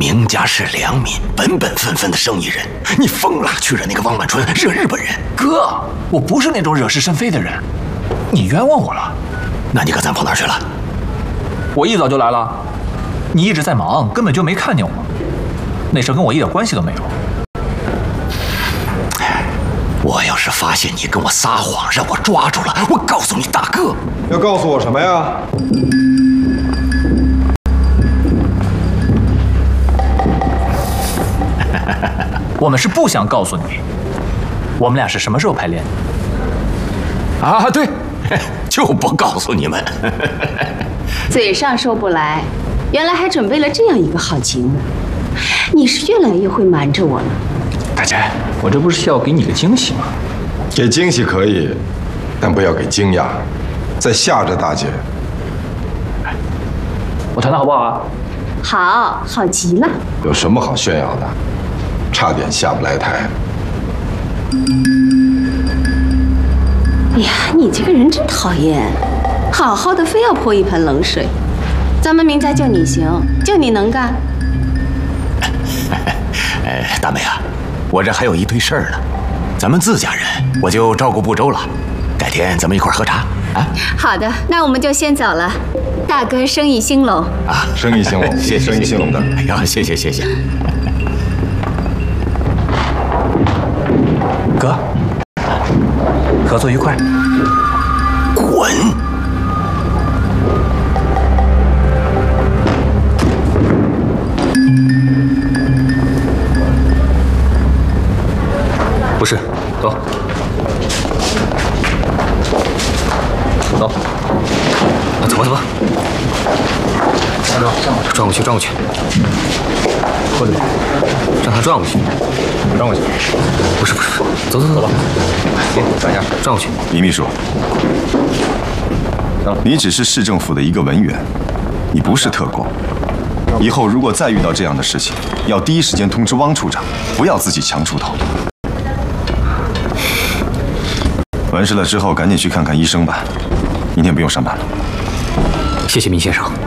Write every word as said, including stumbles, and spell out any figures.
明家是良民，本本分分的生意人，你疯了，去惹那个汪晚春，惹日本人。 哥，我不是那种惹是生非的人，你冤枉我了。 那你刚才跑哪儿去了？ 我一早就来了，你一直在忙，根本就没看见我。那事跟我一点关系都没有。 我要是发现你跟我撒谎，让我抓住了，我告诉你大哥。 要告诉我什么呀？ 我们是不想告诉你，我们俩是什么时候排练的？ 啊，对，就不告诉你们。 嘴上说不来，原来还准备了这样一个好节目。你是越来越会瞒着我了。 大姐，我这不是要给你个惊喜吗？ 给惊喜可以，但不要给惊讶。在吓着大姐。 我弹的好不好啊？ 好，好极了。 有什么好炫耀的？差点下不来台。 哎呀，你这个人真讨厌，好好的非要泼一盆冷水。咱们明家就你行，就你能干。 哎，大妹啊，我这还有一堆事儿呢，咱们自家人，我就照顾不周了。改天咱们一块儿喝茶啊。 好的，那我们就先走了。大哥生意兴隆啊， 生意兴隆， 谢谢生意兴隆的。 哎呀，谢谢谢谢。 哥，合作愉快。 滚！ 不是，走，走，啊，走吧走吧，下车，转过去，转过去，过去，让他转过去，转过去，不是不是，走走走吧，给转一下，转过去。 李秘书，你只是市政府的一个文员，你不是特工。以后如果再遇到这样的事情，要第一时间通知汪处长，不要自己强出头。完事了之后，赶紧去看看医生吧。明天不用上班了。 谢谢闵先生。